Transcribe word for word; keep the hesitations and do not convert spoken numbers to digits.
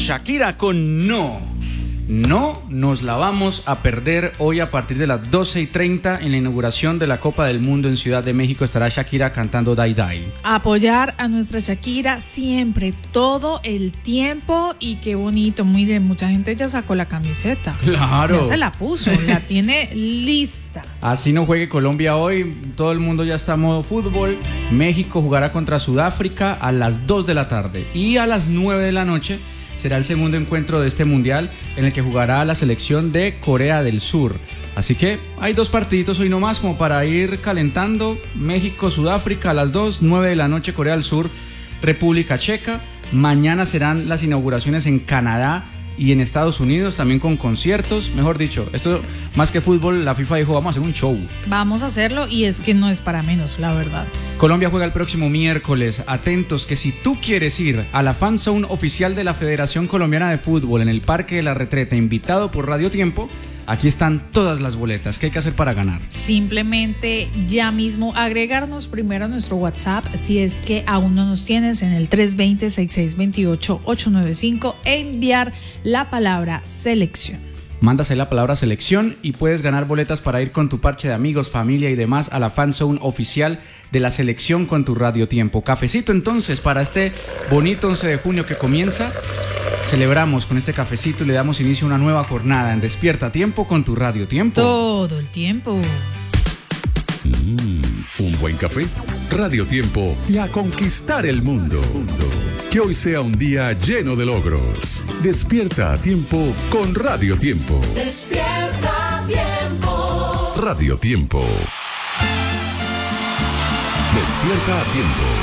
Shakira con No. No nos la vamos a perder hoy a partir de las doce y treinta en la inauguración de la Copa del Mundo en Ciudad de México. Estará Shakira cantando Die Die. Apoyar a nuestra Shakira siempre, todo el tiempo. Y qué bonito, miren, mucha gente ya sacó la camiseta. Claro. Ya se la puso, la tiene lista. Así no juegue Colombia hoy, todo el mundo ya está a modo fútbol. México jugará contra Sudáfrica a las dos de la tarde. Y a las nueve de la noche será el segundo encuentro de este mundial en el que jugará la selección de Corea del Sur. Así que hay dos partiditos hoy nomás como para ir calentando. México, Sudáfrica a las dos, nueve de la noche Corea del Sur, República Checa. Mañana serán las inauguraciones en Canadá y en Estados Unidos, también con conciertos. Mejor dicho, esto más que fútbol, la FIFA dijo, vamos a hacer un show. Vamos a hacerlo y es que no es para menos, la verdad. Colombia juega el próximo miércoles. Atentos que si tú quieres ir a la fan zone oficial de la Federación Colombiana de Fútbol en el Parque de la Retreta, invitado por Radio Tiempo, aquí están todas las boletas. ¿Qué hay que hacer para ganar? Simplemente ya mismo agregarnos primero a nuestro WhatsApp si es que aún no nos tienes en el tres dos cero, seis seis dos ocho, ocho nueve cinco e enviar la palabra selección. Mandas ahí la palabra selección y puedes ganar boletas para ir con tu parche de amigos, familia y demás a la fan zone oficial de la selección con tu Radio Tiempo. Cafecito entonces para este bonito once de junio que comienza. Celebramos con este cafecito y le damos inicio a una nueva jornada en Despierta Tiempo con tu Radio Tiempo. Todo el tiempo. Mm, un buen café, Radio Tiempo y a conquistar el mundo. Que hoy sea un día lleno de logros. Despierta a tiempo con Radio Tiempo. Despierta Tiempo. Radio Tiempo. Despierta a tiempo.